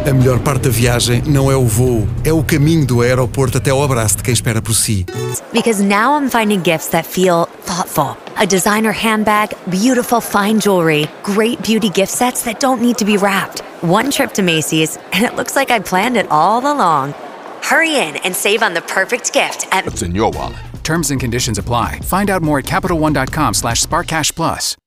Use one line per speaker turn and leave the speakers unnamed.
A melhor parte da viagem não é o voo, é o caminho do aeroporto até ao abraço de quem espera por si.
Because now I'm finding gifts that feel thoughtful. A designer handbag, beautiful fine jewelry, great beauty gift sets that don't need to be wrapped. One trip to Macy's, and it looks like I planned it all along. Hurry in and save on the perfect gift at...
What's in your wallet?
Terms and conditions apply. Find out more at CapitalOne.com/SparkCashPlus.